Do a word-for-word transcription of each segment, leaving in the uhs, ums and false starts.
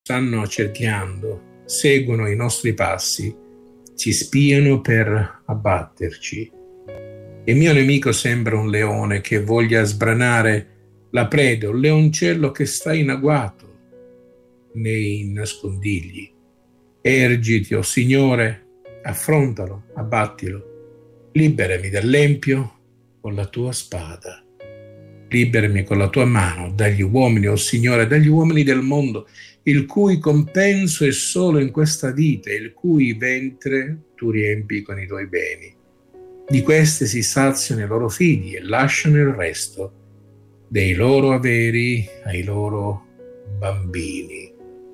stanno cerchiando, seguono i nostri passi, ci spiano per abbatterci. Il mio nemico sembra un leone che voglia sbranare la preda, un leoncello che sta in agguato nei nascondigli. Ergiti, o oh Signore, affrontalo, abbattilo, liberami dall'empio con la tua spada, liberami con la tua mano dagli uomini, o oh Signore, dagli uomini del mondo, il cui compenso è solo in questa vita, il cui ventre tu riempi con i tuoi beni. Di queste si saziano i loro figli e lasciano il resto dei loro averi ai loro bambini.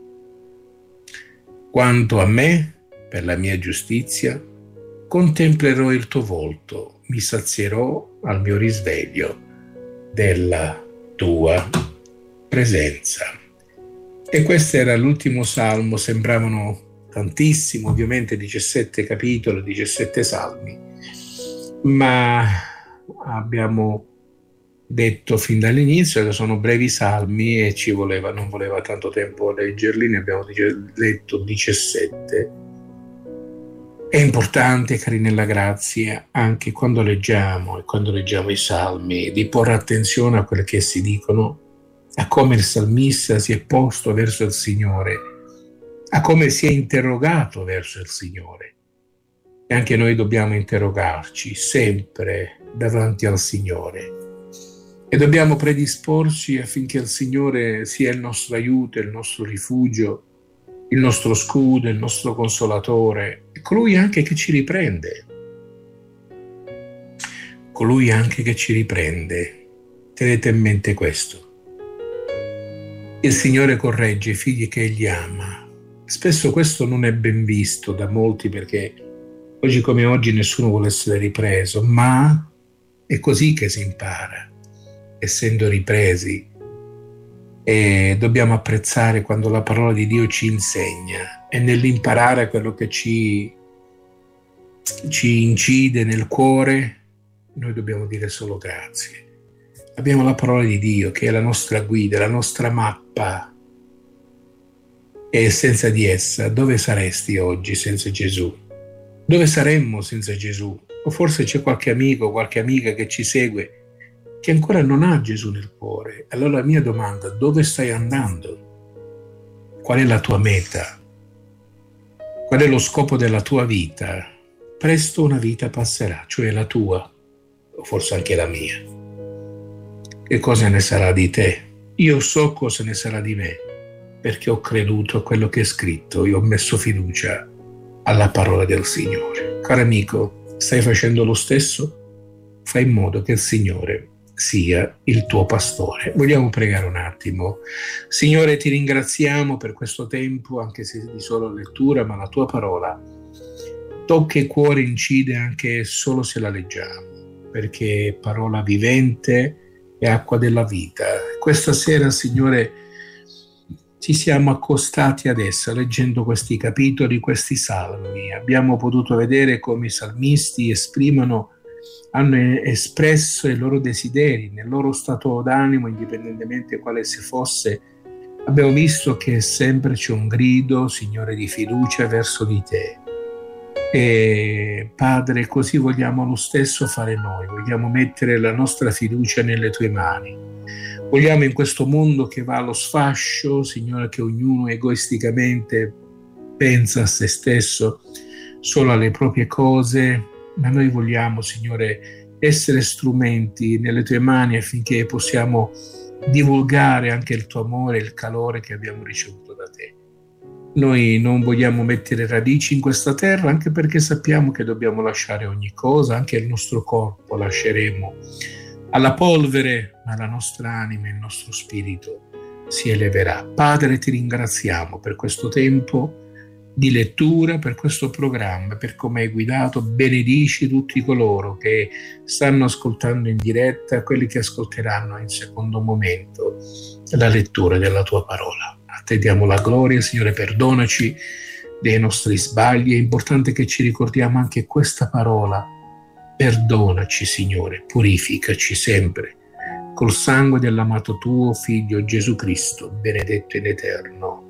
Quanto a me, per la mia giustizia, contemplerò il tuo volto, mi sazierò al mio risveglio della tua presenza. E questo era l'ultimo salmo, sembravano tantissimo, ovviamente diciassette capitoli, diciassette salmi, ma abbiamo detto fin dall'inizio che sono brevi salmi e ci voleva, non voleva tanto tempo a leggerli, ne abbiamo letto diciassette. È importante, cari nella grazia, anche quando leggiamo e quando leggiamo i salmi, di porre attenzione a quelle che si dicono, a come il salmista si è posto verso il Signore, a come si è interrogato verso il Signore. E anche noi dobbiamo interrogarci sempre davanti al Signore. E dobbiamo predisporci affinché il Signore sia il nostro aiuto, il nostro rifugio, il nostro scudo, il nostro consolatore, e colui anche che ci riprende. Colui anche che ci riprende. Tenete in mente questo. Il Signore corregge i figli che Egli ama. Spesso questo non è ben visto da molti perché oggi come oggi nessuno vuole essere ripreso, ma è così che si impara. Essendo ripresi, e dobbiamo apprezzare quando la parola di Dio ci insegna, e nell'imparare quello che ci, ci incide nel cuore, noi dobbiamo dire solo grazie. Abbiamo la parola di Dio che è la nostra guida, la nostra mappa, e senza di essa dove saresti oggi senza Gesù? Dove saremmo senza Gesù? O forse c'è qualche amico, qualche amica che ci segue che ancora non ha Gesù nel cuore. Allora la mia domanda: dove stai andando? Qual è la tua meta? Qual è lo scopo della tua vita? Presto una vita passerà, cioè la tua, o forse anche la mia. Che cosa ne sarà di te? Io so cosa ne sarà di me, perché ho creduto a quello che è scritto, io ho messo fiducia alla parola del Signore. Caro amico, stai facendo lo stesso? Fai in modo che il Signore sia il tuo pastore. Vogliamo pregare un attimo. Signore, ti ringraziamo per questo tempo, anche se di solo lettura, ma la tua parola tocca il cuore, incide anche solo se la leggiamo, perché è parola vivente e acqua della vita. Questa sera, Signore, ci siamo accostati ad essa leggendo questi capitoli, questi salmi. Abbiamo potuto vedere come i salmisti esprimono hanno espresso i loro desideri nel loro stato d'animo, indipendentemente quale si fosse. Abbiamo visto che sempre c'è un grido, Signore, di fiducia verso di te. E Padre, così vogliamo lo stesso fare noi. Vogliamo mettere la nostra fiducia nelle tue mani. Vogliamo, in questo mondo che va allo sfascio, Signore, che ognuno egoisticamente pensa a se stesso, solo alle proprie cose, ma noi vogliamo, Signore, essere strumenti nelle tue mani affinché possiamo divulgare anche il tuo amore e il calore che abbiamo ricevuto da te. Noi non vogliamo mettere radici in questa terra, anche perché sappiamo che dobbiamo lasciare ogni cosa, anche il nostro corpo lasceremo alla polvere, ma la nostra anima e il nostro spirito si eleverà. Padre, ti ringraziamo per questo tempo di lettura, per questo programma, per come hai guidato. Benedici tutti coloro che stanno ascoltando in diretta, quelli che ascolteranno in secondo momento la lettura della tua parola. A te diamo la gloria, Signore, perdonaci dei nostri sbagli. È importante che ci ricordiamo anche questa parola. Perdonaci, Signore, purificaci sempre col sangue dell'amato tuo Figlio Gesù Cristo, benedetto in eterno.